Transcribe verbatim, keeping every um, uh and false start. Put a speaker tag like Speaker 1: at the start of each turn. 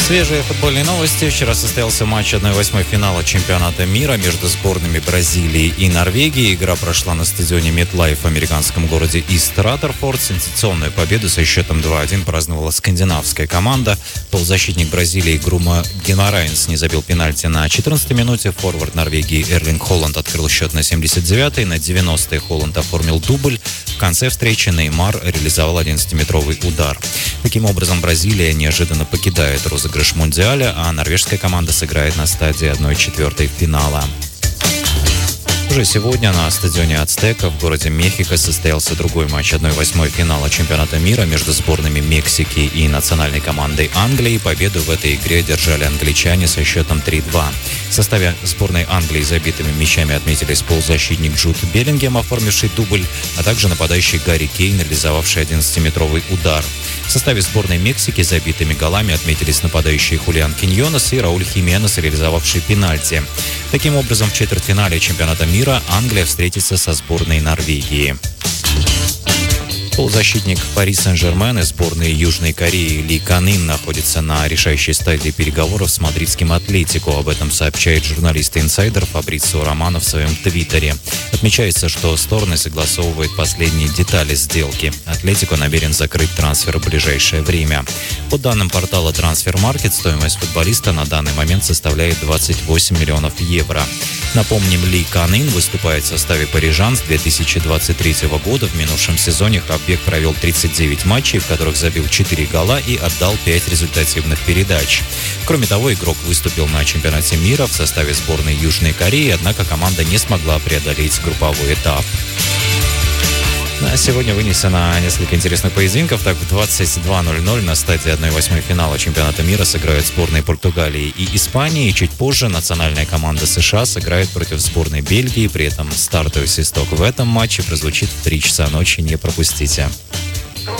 Speaker 1: Свежие футбольные новости. Вчера состоялся матч одной восьмой финала чемпионата мира между сборными Бразилии и Норвегии. Игра прошла на стадионе MetLife в американском городе Ист Раттерфорд. Сенсационную победу со счетом два-один праздновала скандинавская команда. Полузащитник Бразилии Грума Гимарайнс не забил пенальти на четырнадцатой минуте. Форвард Норвегии Эрлинг Холланд открыл счет на семьдесят девятой. На девяностой Холланд оформил дубль. В конце встречи Неймар реализовал одиннадцатиметровый удар. Таким образом, Бразилия неожиданно покидает розыгрыш Мундиаля, а норвежская команда сыграет на стадии одной четвертой финала. Уже сегодня на стадионе Ацтека в городе Мехико состоялся другой матч одной восьмой финала чемпионата мира между сборными Мексики и национальной командой Англии. Победу в этой игре держали англичане со счетом три-два. В составе сборной Англии забитыми мячами отметились полузащитник Джуд Беллингем, оформивший дубль, а также нападающий Гарри Кейн, реализовавший одиннадцатиметровый удар. В составе сборной Мексики забитыми голами отметились нападающие Хулиан Киньонес и Рауль Хименес, реализовавший пенальти. Таким образом, в четвертьфинале чемпионата мира Англия встретится со сборной Норвегии. Полузащитник Пари Сен-Жермен и сборной Южной Кореи Ли Кан Ин находится на решающей стадии переговоров с мадридским Атлетико. Об этом сообщает журналист-инсайдер Фабрицио Романо в своем твиттере. Отмечается, что стороны согласовывают последние детали сделки. Атлетико намерен закрыть трансфер в ближайшее время. По данным портала Трансфермаркет, стоимость футболиста на данный момент составляет двадцать восемь миллионов евро. Напомним, Ли Кан Ин выступает в составе парижан с две тысячи двадцать третьего года. В минувшем сезоне Хаббек провел тридцать девять матчей, в которых забил четыре гола и отдал пять результативных передач. Кроме того, игрок выступил на чемпионате мира в составе сборной Южной Кореи, однако команда не смогла преодолеть групповой этап. На сегодня вынесено несколько интересных поединков. Так, в двадцать два ноль-ноль на стадии одной восьмой финала чемпионата мира сыграют сборные Португалии и Испании. Чуть позже национальная команда США сыграет против сборной Бельгии. При этом стартовый свисток в этом матче прозвучит в три часа ночи. Не пропустите.